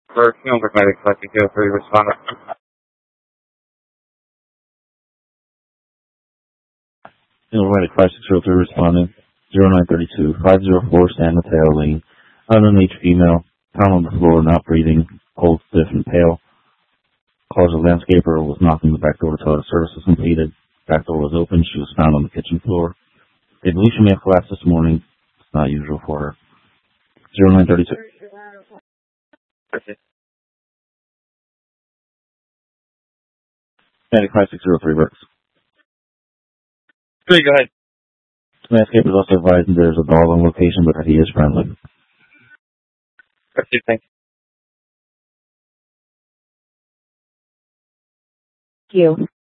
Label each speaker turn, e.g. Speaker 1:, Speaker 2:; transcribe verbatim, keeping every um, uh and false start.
Speaker 1: For Kilmer Medic Classic zero three responder.
Speaker 2: Kilmer Medic five six zero three responding. zero nine three two, five zero four San Mateo Lane. Unknown age female. Found on the floor, not breathing. Cold, stiff, and pale. Calls a landscaper, was knocked on the back door to tell her service was completed. Back door was open. She was found on the kitchen floor. They believe she may have collapsed this morning. It's not usual for her. zero nine three two.
Speaker 1: Okay.
Speaker 2: Medic five six zero three works.
Speaker 1: Great, go ahead.
Speaker 2: Landscaper is also advising there's a dog on location, but that he is friendly.
Speaker 1: Okay, thank
Speaker 3: you.